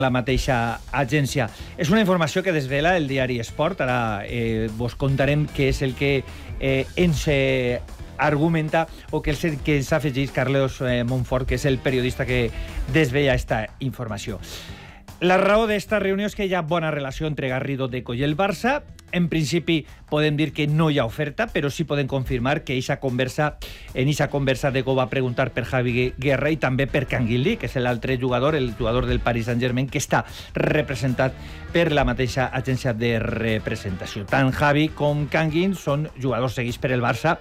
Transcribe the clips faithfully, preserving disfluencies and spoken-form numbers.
la mateixa agència. És una informació que desvela el diari Esport. Ara eh, vos contarem què és el que eh, ens eh, argumenta o que, el, que ens afegeix Carlos eh, Montfort, que és el periodista que desvella aquesta informació. La raó d'esta reunió és que hi ha bona relació entre Garrido, Deco i el Barça. En principi podem dir que no hi ha oferta, però sí podem confirmar que eixa conversa, en aquesta conversa Deco va preguntar per Javi Guerra i també per Canguilí, que és l'altre jugador, el jugador del Paris Saint-Germain, que està representat per la mateixa agència de representació. Tant Javi com Canguin són jugadors seguits per el Barça,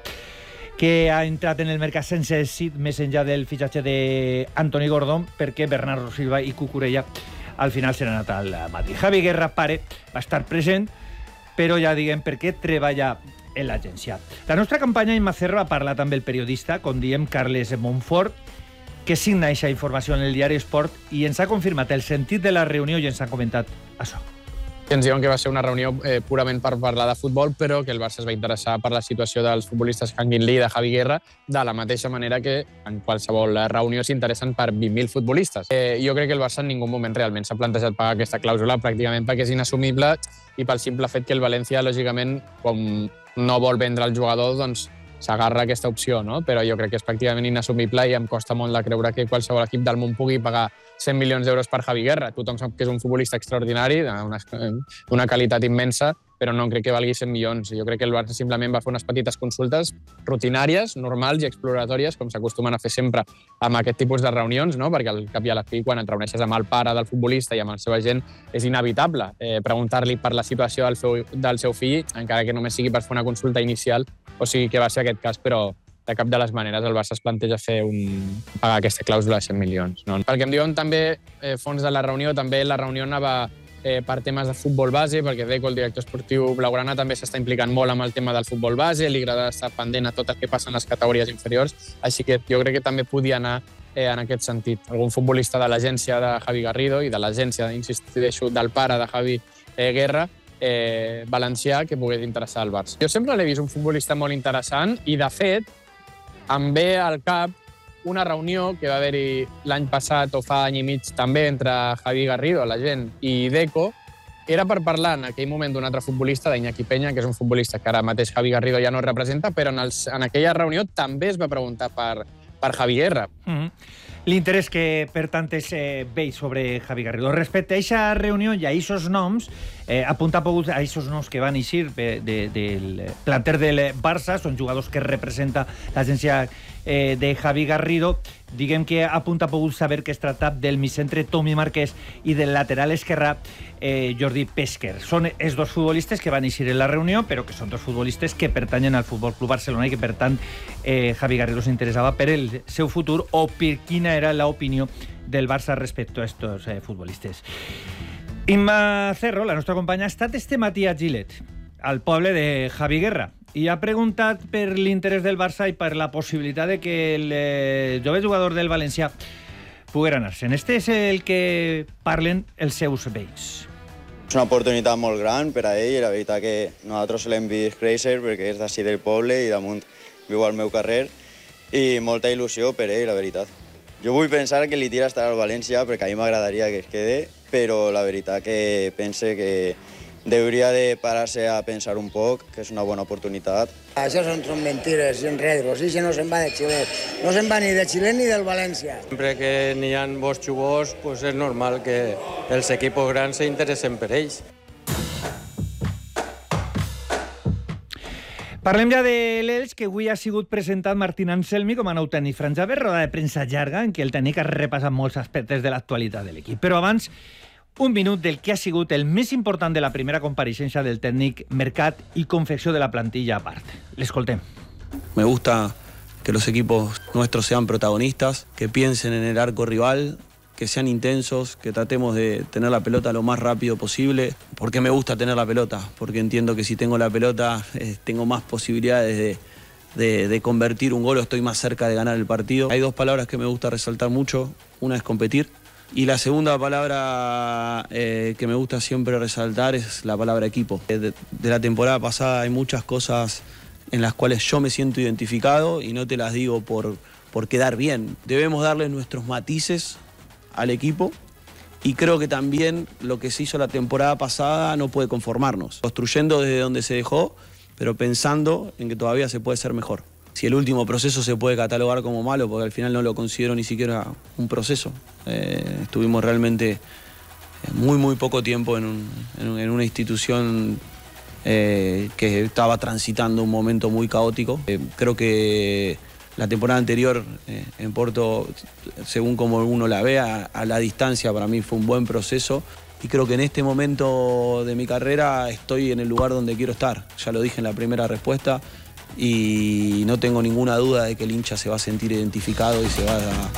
que ha entrat en el mercat sense èxit més enllà del fitxatge d'Antoni Gordon, perquè Bernardo Silva i Cucurella al final s'han anat al Madrid. Javi Guerra, pare, va estar present, però ja diguem per què treballa en l'agència. La nostra campanya Imma Cerro va parlar també el periodista, com diem, Carles Montfort, que signa aquesta informació en el diari Esport i ens ha confirmat el sentit de la reunió i ens ha comentat això. Ens diuen que va ser una reunió eh, purament per parlar de futbol, però que el Barça es va interessar per la situació dels futbolistes Canguilí i de Javi Guerra, de la mateixa manera que en qualsevol reunió s'interessen per vint mil futbolistes. Eh, jo crec que el Barça en ningú moment realment s'ha plantejat pagar aquesta clàusula, pràcticament perquè és inassumible i pel simple fet que el València, lògicament, com no vol vendre el jugador, doncs s'agarra aquesta opció, no? Però jo crec que és pràcticament inassumible i em costa molt de creure que qualsevol equip del món pugui pagar cent milions d'euros per Javi Guerra. Tothom sap que és un futbolista extraordinari, d'una qualitat immensa, però no crec que valgui cent milions. Jo crec que el Barça simplement va fer unes petites consultes rutinàries, normals i exploratòries, com s'acostumen a fer sempre amb aquest tipus de reunions, no? Perquè al cap i a la fi, quan et reuneixes amb el pare del futbolista i amb el seu agent, és inevitable eh, preguntar-li per la situació del, feu, del seu fill, encara que només sigui per fer una consulta inicial, o sigui que va ser aquest cas, però de cap de les maneres el Barça es planteja fer un... pagar aquesta clàusula de cent milions. No? Pel que em diuen també, eh, fons de la reunió, també la reunió anava eh, per temes de futbol base, perquè Deco, el director esportiu blaugrana, també s'està implicant molt amb el tema del futbol base, li agrada estar pendent a tot el que passa en les categories inferiors, així que jo crec que també podia anar eh, en aquest sentit. Algun futbolista de l'agència de Javi Garrido i de l'agència, insisteixo, del pare de Javi eh, Guerra, eh, valencià, que pogués interessar al Barça. Jo sempre l'he vist un futbolista molt interessant i, de fet, em ve al cap una reunió que va haver-hi l'any passat o fa any i mig també entre Javi Garrido, la gent, i Deco. Era per parlar en aquell moment d'un altre futbolista, d'Iñaki Peña, que és un futbolista que ara mateix Javi Garrido ja no representa, però en, els, en aquella reunió també es va preguntar per, per Javi Guerra. Mm-hmm. L'interès que, per tant, és eh, vell sobre Javi Garrido. Respecte a aquesta reunió i a aquests noms, eh, apunta pogut a aquests noms que van eixir de, de, del planter del Barça, són jugadors que representa l'agència eh, de Javi Garrido. Diguem que apunta pogut saber que es tracta del migcentre Tomi Marquès i del lateral esquerrà eh, Jordi Pesker. Són els dos futbolistes que van eixir en la reunió, però que són dos futbolistes que pertanyen al Futbol Club Barcelona i que, per tant, eh, Javi Garrido s'interessava per el seu futur o per quina era l'opinió del Barça respecte a estos eh, futbolistes. Imma Cerro, la nostra companya, ha estat este matí a Gilet, al poble de Javi Guerra, i ha preguntat per l'interès del Barça i per la possibilitat de que el eh, jove jugador del València poguera anar-se'n. Este és el que parlen els seus veïns. És una oportunitat molt gran per a ell, la veritat que nosaltres l'hem vist créixer perquè és d'ací del poble i damunt viu al meu carrer i molta il·lusió per ell, la veritat. Jo vull pensar que li tira estar al València perquè a mi m'agradaria que es quede, però la veritat que pense que hauria de parar-se a pensar un poc, que és una bona oportunitat. Això són, són mentires i enredros, i que no se'n va de Xile. No se'n va ni de Xile ni del València. Sempre que n'hi ha bons jugadors, pues és normal que els equips grans s'interessen per ells. Parlem ja de l'Elx, que avui ha sigut presentat Martín Anselmi com a nou tècnic franjaber, roda de premsa llarga en què el tècnic ha repassat molts aspectes de l'actualitat de l'equip. Però abans, un minut del que ha sigut el més important de la primera compareixença del tècnic, mercat i confecció de la plantilla a part. L'escoltem. Me gusta que los equipos nuestros sean protagonistas, que piensen en el arco rival, que sean intensos, que tratemos de tener la pelota lo más rápido posible. ¿Por qué me gusta tener la pelota? Porque entiendo que si tengo la pelota eh, tengo más posibilidades de, de, de convertir un gol o estoy más cerca de ganar el partido. Hay dos palabras que me gusta resaltar mucho. Una es competir. Y la segunda palabra eh, que me gusta siempre resaltar es la palabra equipo. De, de la temporada pasada hay muchas cosas en las cuales yo me siento identificado y no te las digo por, por quedar bien. Debemos darle nuestros matices al equipo Y creo que también lo que se hizo la temporada pasada no puede conformarnos. Construyendo desde donde se dejó, pero pensando en que todavía se puede ser mejor. Si el último proceso se puede catalogar como malo, porque al final no lo considero ni siquiera un proceso. Eh, estuvimos realmente muy, muy poco tiempo en, un, en, en una institución eh, que estaba transitando un momento muy caótico. Eh, creo que la temporada anterior eh, en Porto, según como uno la vea, a la distancia para mí fue un buen proceso. Y creo que en este momento de mi carrera estoy en el lugar donde quiero estar. Ya lo dije en la primera respuesta y no tengo ninguna duda de que el hincha se va a sentir identificado y se va a...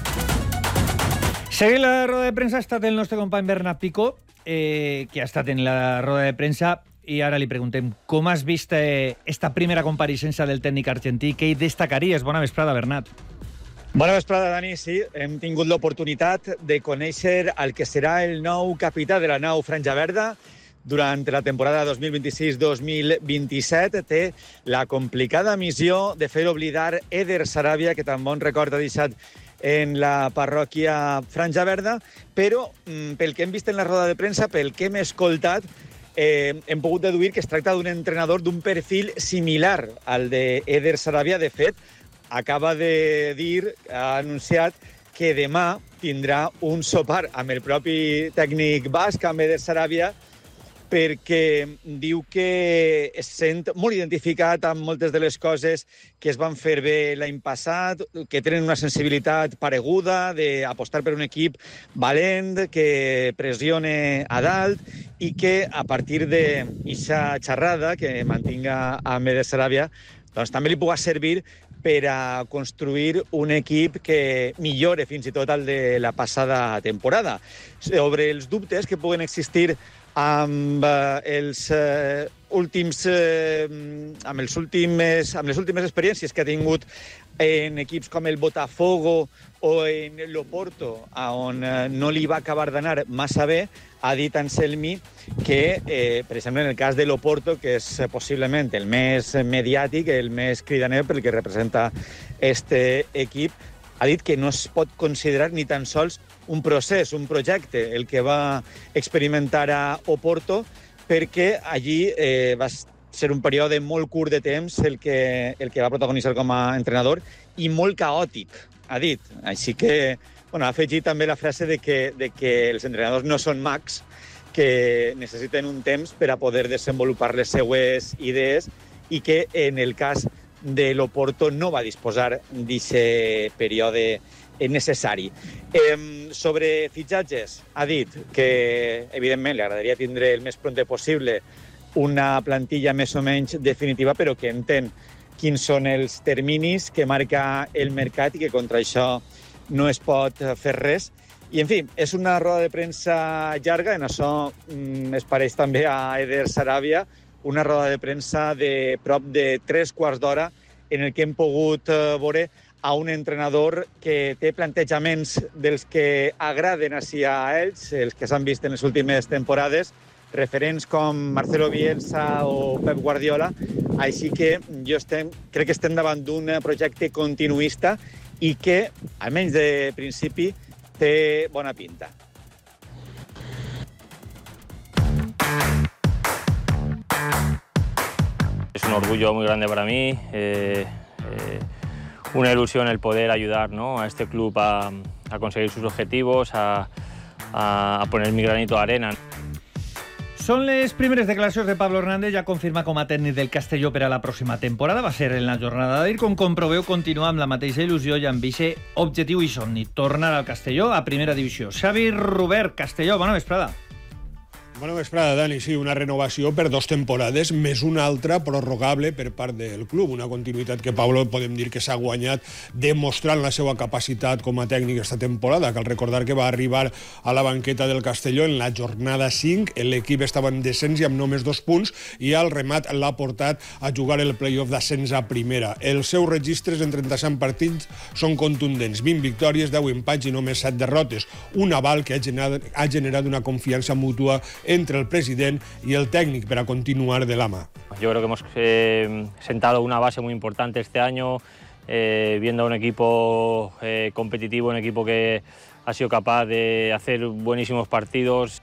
Seguint la roda de premsa ha estat el nostre company Bernat Pico, eh, que ha estat en la roda de premsa, i ara li preguntem com has vist eh, esta primera compareixença del tècnic argentí. Què hi destacaries? Bona vesprada, Bernat. Bona vesprada, Dani. Sí, hem tingut l'oportunitat de conèixer el que serà el nou capità de la nau Franja Verda durant la temporada dos mil vint-i-sis dos mil vint-i-set. Té la complicada missió de fer oblidar Eder Sarabia, que tan bon record ha deixat en la parròquia Franja Verda, però pel que hem vist en la roda de premsa, pel que hem escoltat, eh, hem pogut deduir que es tracta d'un entrenador d'un perfil similar al de Eder Sarabia. De fet, acaba de dir, ha anunciat que demà tindrà un sopar amb el propi tècnic basc, amb Eder Sarabia, perquè diu que es sent molt identificat amb moltes de les coses que es van fer bé l'any passat, que tenen una sensibilitat pareguda d'apostar per un equip valent, que pressione a dalt i que a partir d'aquesta xerrada que mantinga amb Eder Sarabia doncs també li pugui servir per a construir un equip que millore fins i tot el de la passada temporada. Sobre els dubtes que puguen existir amb eh, els eh, últims eh, amb els últimes amb les últimes experiències que ha tingut en equips com el Botafogo o en l'Oporto, on eh, no li va acabar d'anar massa bé, ha dit Anselmi que, eh, per exemple, en el cas de l'Oporto, que és possiblement el més mediàtic, el més cridaner pel que representa este equip, ha dit que no es pot considerar ni tan sols un procés, un projecte, el que va experimentar a Oporto, perquè allí eh, va ser un període molt curt de temps el que, el que va protagonitzar com a entrenador i molt caòtic, ha dit. Així que, bueno, ha afegit també la frase de que, de que els entrenadors no són mags, que necessiten un temps per a poder desenvolupar les seues idees i que en el cas de l'Oporto no va disposar d'aquest període necessari. Eh, sobre fitxatges, ha dit que, evidentment, li agradaria tindre el més prompte possible una plantilla més o menys definitiva, però que entén quins són els terminis que marca el mercat i que contra això no es pot fer res. I, en fi, és una roda de premsa llarga, en això mm, es pareix també a Eder Sarabia, una roda de premsa de prop de tres quarts d'hora en el que hem pogut eh, veure a un entrenador que té plantejaments dels que agraden a ells, els que s'han vist en les últimes temporades, referents com Marcelo Bielsa o Pep Guardiola. Així que jo estem, crec que estem davant d'un projecte continuista i que, almenys de principi, té bona pinta. Es un orgullo muy grande para mí, eh, eh, una ilusión el poder ayudar, ¿no?, a este club a, a conseguir sus objetivos, a, a, a poner mi granito de arena. Són les primeres declaracions de Pablo Hernández, ja confirma com a tècnic del Castelló per a la pròxima temporada. Va ser en la jornada d'ahir, com comproveu, continua amb la mateixa il·lusió i amb aquest objectiu i somni, tornar al Castelló a primera divisió. Xavi Robert, Castelló, bona vesprada. Bona vesprada, Dani. Sí, una renovació per dos temporades, més una altra prorrogable per part del club. Una continuïtat que Pablo podem dir que s'ha guanyat demostrant la seva capacitat com a tècnic esta temporada. Cal recordar que va arribar a la banqueta del Castelló en la jornada cinc. L'equip estava en descens i amb només dos punts i al remat l'ha portat a jugar el play-off d'ascens a primera. Els seus registres en trenta-set partits són contundents. vint victòries, deu empats i només set derrotes. Un aval que ha generat, ha generat una confiança mútua entre el president y el técnico para continuar de la mano. Yo creo que hemos eh, sentado una base muy importante este año, eh, viendo a un equipo eh, competitivo, un equipo que ha sido capaz de hacer buenísimos partidos.